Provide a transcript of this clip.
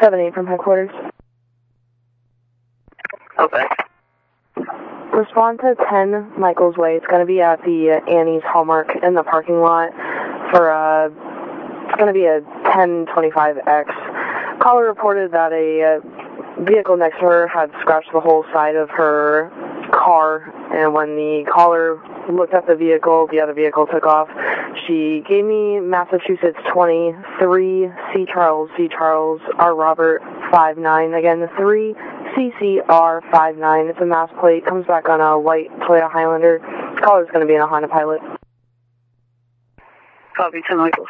7-8 from headquarters. Okay. Respond to 10 Michaels Way. It's going to be at the Annie's Hallmark in the parking lot for, it's going to be a 1025X. Caller reported that a vehicle next to her had scratched the whole side of her car, and when the caller looked at the other vehicle took off. She gave me Massachusetts 23, C. Charles, R. Robert 59, again, 3, CCR 59. It's a mass plate, comes back on a white Toyota Highlander. Caller's going to be in a Honda Pilot. Copy, 10 Michaels.